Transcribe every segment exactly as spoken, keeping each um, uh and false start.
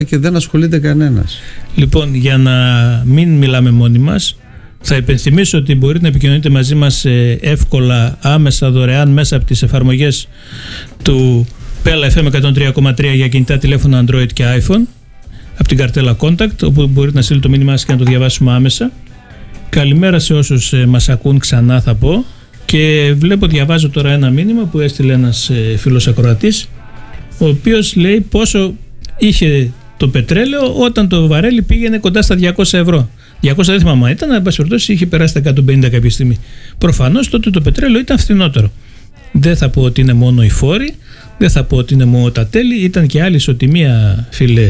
και δεν ασχολείται κανένας. Λοιπόν, για να μην μιλάμε μόνοι μας, θα υπενθυμίσω ότι μπορείτε να επικοινωνείτε μαζί μας εύκολα, άμεσα, δωρεάν μέσα από τις εφαρμογές του Pella εφ εμ εκατόν τρία κόμμα τρία για κινητά τηλέφωνα Android και iPhone, από την καρτέλα Contact, όπου μπορείτε να στείλετε το μήνυμά σας και να το διαβάσουμε άμεσα. Καλημέρα σε όσους μας ακούν, ξανά θα πω. Και βλέπω, διαβάζω τώρα ένα μήνυμα που έστειλε ένας φίλος ακροατής, ο οποίος λέει πόσο είχε το πετρέλαιο όταν το βαρέλι πήγαινε κοντά στα διακόσια ευρώ. διακόσια δεν θυμάμαι, ήταν, εν πάση περιπτώσει, είχε περάσει τα εκατόν πενήντα κάποια στιγμή. Προφανώς τότε το πετρέλαιο ήταν φθηνότερο. Δεν θα πω ότι είναι μόνο οι φόροι, δεν θα πω ότι είναι μόνο τα τέλη, ήταν και άλλη ισοτιμία, φίλε,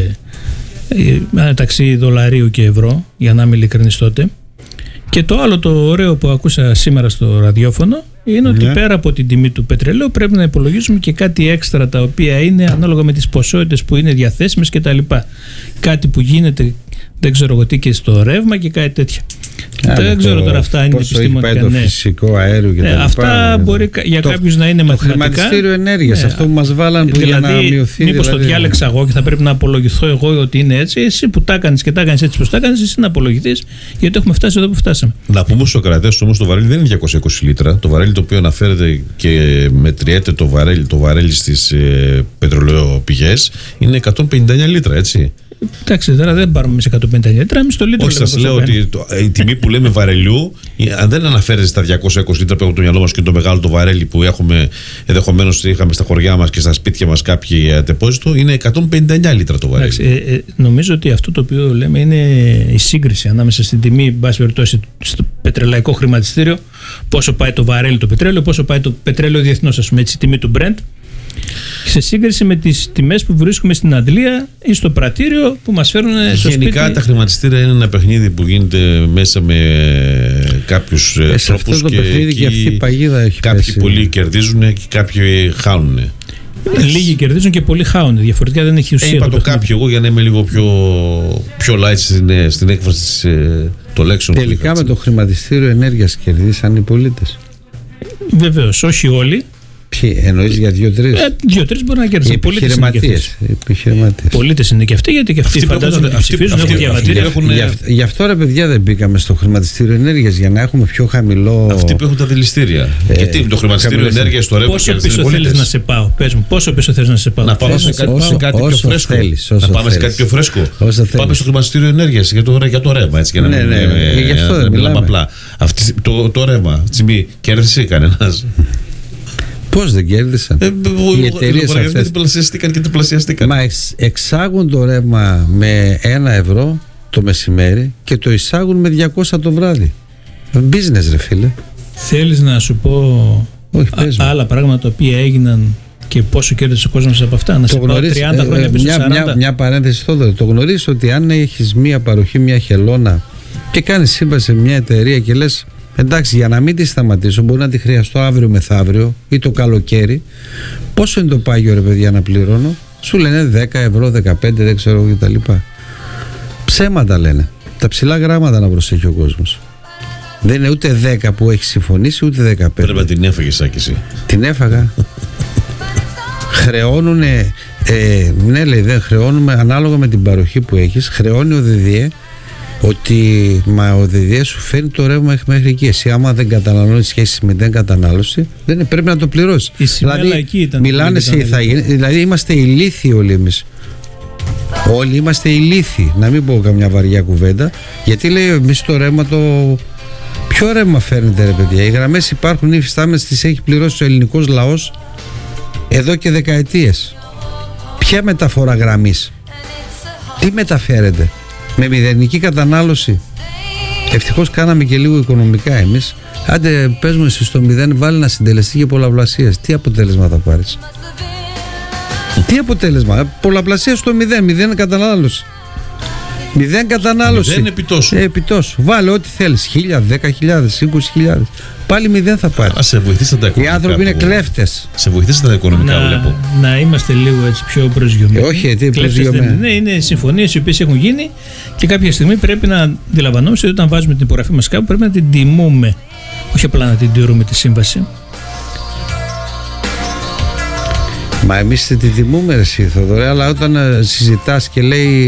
μεταξύ δολαρίου και ευρώ, για να είμαι ειλικρινής τότε. Και το άλλο το ωραίο που ακούσα σήμερα στο ραδιόφωνο είναι ότι yeah. πέρα από την τιμή του πετρελαίου πρέπει να υπολογίσουμε και κάτι έξτρα, τα οποία είναι ανάλογα με τις ποσότητες που είναι διαθέσιμες κτλ. Κάτι που γίνεται, δεν ξέρω εγώ τι, και στο ρεύμα και κάτι τέτοια. Yeah, δεν ξέρω το, τώρα αυτά είναι επιστημονικά. Το ναι. φυσικό αέριο και ναι, τα λοιπά. Αυτά μπορεί για κάποιους να είναι μαθηματικά. Το χρηματιστήριο ενέργειας, ναι, αυτό που μας βάλαν που δηλαδή, για να μειωθεί. Μήπως δηλαδή, το διάλεξα εγώ και θα πρέπει να απολογηθώ εγώ ότι είναι έτσι. Εσύ που τα έκανες και τα έκανες έτσι που τα έκανες, εσύ να απολογηθείς, γιατί έχουμε φτάσει εδώ που φτάσαμε. Να πούμε στους ακροατές όμως το βαρέλι δεν είναι διακόσια είκοσι λίτρα. Το βαρέλι το οποίο αναφέρεται και μετριέται το βαρέλι, το βαρέλι στις ε, πετρελαιοπηγές είναι εκατόν πενήντα εννέα λίτρα, έτσι. Εντάξει, τώρα δεν πάρουμε σε εκατόν πενήντα εννέα λίτρα, εμείς το λίτρο. Όχι, σας λέω ότι το, η τιμή που λέμε βαρελιού, αν δεν αναφέρεται στα διακόσια είκοσι λίτρα που έχουμε το μυαλό μας και το μεγάλο το βαρέλι που έχουμε, ενδεχομένως είχαμε στα χωριά μας και στα σπίτια μας κάποιοι αντεπόζητο, είναι εκατόν πενήντα εννέα λίτρα το βαρέλι. Εντάξει, ε, ε, νομίζω ότι αυτό το οποίο λέμε είναι η σύγκριση ανάμεσα στην τιμή, εν πάση περιπτώσει, στο πετρελαϊκό χρηματιστήριο, πόσο πάει το βαρέλι το πετρέλαιο, πόσο πάει το πετρέλαιο διεθνώς, ας πούμε, έτσι, η τιμή του Brent, σε σύγκριση με τις τιμές που βρίσκουμε στην αντλία ή στο πρατήριο που μας φέρνουν στο σπίτι. Γενικά τα χρηματιστήρια είναι ένα παιχνίδι που γίνεται μέσα με κάποιους ε, τρόπους αυτό το και, παιχνίδι και αυτή η παγίδα έχει κάποιοι πέσει. πολλοί κερδίζουν και κάποιοι χάνουν. Λίγοι κερδίζουν και πολλοί χάουν. Διαφορετικά δεν έχει ουσία. Ε, είπα το, το κάποιο εγώ για να είμαι λίγο πιο, πιο light στην, στην έκφραση των λέξεων. Τελικά με το χρηματιστήριο ενέργειας κερδίσαν οι πολίτες. Βεβαίως, όχι όλοι. Ποιοι, εννοείς για δύο-τρεις. Ε, δύο-τρεις μπορεί να κερδίσουν. Πολίτες είναι και αυτοί. Πολίτες είναι και αυτοί, γιατί και αυτοί, αυτοί φαντάζομαι ότι ψηφίζουν, έχουν διαβατήρια. Γι' αυτό ρε παιδιά δεν μπήκαμε στο χρηματιστήριο ενέργειας, για να έχουμε πιο χαμηλό. Αυτοί που έχουν τα δηληστήρια. Ε, γιατί το χρηματιστήριο ενέργειας στο ρεύμα. Πόσο πίσω θέλεις να σε πάω, πες μου, πόσο πίσω θέλεις να σε πάω. Να πάμε σε κάτι πιο φρέσκο. Να πάμε σε κάτι πιο φρέσκο. Πάμε στο χρηματιστήριο ενέργειας για το ρεύμα, έτσι, για να μην μιλάμε απλά. Το ρεύμα, τσιμπή, κέρδισε κανένας. Πώς δεν κέρδισαν. Ε, οι εταιρείες αυτές διπλασιαστήκαν και διπλασιαστήκαν. Μα εξ, εξάγουν το ρεύμα με ένα ευρώ το μεσημέρι και το εισάγουν με διακόσια το βράδυ. Business ρε φίλε. Θέλεις να σου πω Όχι, α, άλλα πράγματα τα οποία έγιναν και πόσο κέρδισε ο κόσμος από αυτά? Να το σε πάω τριάντα χρόνια πίσω, μια, σαράντα. Μια, μια παρένθεση Θόδωρο. Το γνωρίζεις ότι αν έχεις μια παροχή, μια χελώνα και κάνεις σύμβαση σε μια εταιρεία και λες εντάξει, για να μην τη σταματήσω, μπορεί να τη χρειαστώ αύριο μεθαύριο ή το καλοκαίρι. Πόσο είναι το πάγιο ρε παιδιά να πληρώνω? Σου λένε δέκα ευρώ, δεκαπέντε, δεν ξέρω και τα λοιπά. Ψέματα λένε. Τα ψηλά γράμματα να προσέχει ο κόσμος. Δεν είναι ούτε δέκα που έχει συμφωνήσει, ούτε δεκαπέντε. Πρέπει να την έφαγες Σάκη εσύ. Την έφαγα. Χρεώνουνε, ε, ναι λέει, δεν χρεώνουμε ανάλογα με την παροχή που έχεις. Χρεώνει ο ΔΔΕ ότι μα ο ΔΔΕ σου φέρνει το ρεύμα μέχρι εκεί. Εσύ άμα δεν καταναλώνεις σχέση με την κατανάλωση, δεν πρέπει να το πληρώσεις. Δηλαδή, εκεί ήταν μιλάνε σε ηθαγένεια, δηλαδή είμαστε ηλίθιοι όλοι εμείς. Όλοι είμαστε ηλίθιοι. Να μην πω καμιά βαριά κουβέντα, γιατί λέει εμείς το ρεύμα το. Ποιο ρεύμα φέρνετε ρε παιδιά? Οι γραμμές υπάρχουν, οι υφιστάμενες τις έχει πληρώσει ο ελληνικός λαός εδώ και δεκαετίες. Ποια μεταφορά γραμμής? Τι μεταφέρεται? Με μηδενική κατανάλωση. Ευτυχώς κάναμε και λίγο οικονομικά εμείς. Άντε πες μου εσύ στο μηδέν, βάλει να συντελεστεί και πολλαπλασίας. Τι αποτέλεσμα θα πάρεις? Τι αποτέλεσμα? Πολλαπλασία στο μηδέν, μηδέν κατανάλωση. Μηδέν κατανάλωση. Μηδέν επιτόσου. Ε, επιτόσου. Βάλε ό,τι θέλεις. Χίλια, δέκα χιλιάδες, είκοσι χιλιάδες. Πάλι μηδέν θα πάρει. Α, σε βοηθήσαν τα οικονομικά. Οι άνθρωποι είναι κλέφτες. Σε βοηθήσαν τα οικονομικά, να, βλέπω. Να είμαστε λίγο έτσι πιο προσγειωμένοι. Ε, όχι, τι προσγειωμένοι. Ναι, είναι συμφωνίες οι οποίες έχουν γίνει και κάποια στιγμή πρέπει να αντιλαμβανόμαστε ότι όταν βάζουμε την υπογραφή μας κάπου πρέπει να την τιμούμε. Όχι απλά να την τηρούμε τη σύμβαση. Μα εμείς τη τιμούμε ρε εσύ Θοδωρέ, αλλά όταν συζητάς και λέει